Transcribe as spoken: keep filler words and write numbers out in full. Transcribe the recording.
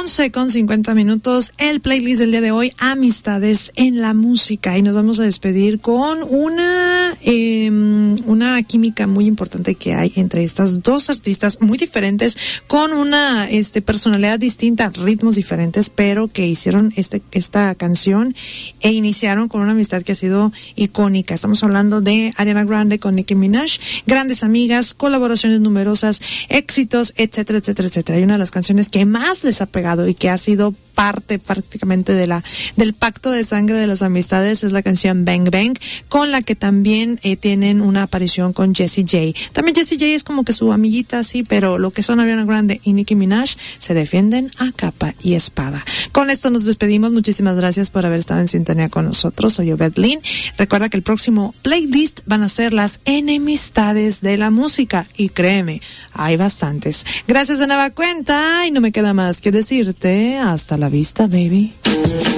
once con cincuenta minutos, el playlist del día de hoy, Amistades en la Música, y nos vamos a despedir con una eh, una química muy importante que hay entre estas dos artistas muy diferentes, con una este personalidad distinta, ritmos diferentes, pero que hicieron este esta canción e iniciaron con una amistad que ha sido icónica. Estamos hablando de Ariana Grande con Nicki Minaj, grandes amigas, colaboraciones numerosas, éxitos, etcétera, etcétera, etcétera. Y una de las canciones que más les ha pegado y que ha sido parte prácticamente de la del pacto de sangre de las amistades es la canción Bang Bang, con la que también eh, tienen una aparición con Jessie J. También Jessie J es como que su amiguita, sí, pero lo que son Ariana Grande y Nicki Minaj se defienden a capa y espada. Con esto nos despedimos. Muchísimas gracias por haber estado en sintonía con nosotros. Soy Obed Lin. Recuerda que el próximo playlist van a ser las enemistades de la música, y créeme, hay bastantes. Gracias de nueva cuenta, y no me queda más que decirte hasta la vista, baby.